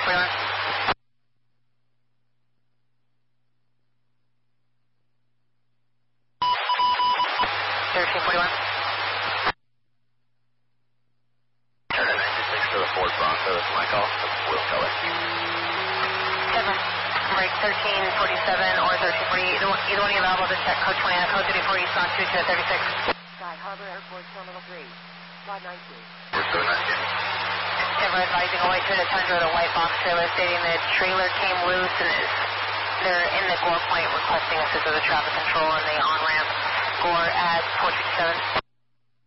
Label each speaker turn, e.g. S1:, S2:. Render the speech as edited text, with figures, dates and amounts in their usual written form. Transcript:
S1: 1341. 1341.
S2: Turn 96 to the Ford Bronco, this is my call. Wheel color.
S1: 7. Break 1347 or 1340. Either one of you available to check code 20 code 34 East on 2 to 36.
S3: Sky Harbor Airport Terminal 3. Flight 19.
S2: We're still 19.
S1: Denver advising a white Toyota Tundra with a white box trailer stating the trailer came loose and they're in the Gore point requesting assistance with the traffic control on the on-ramp. Gore at 467.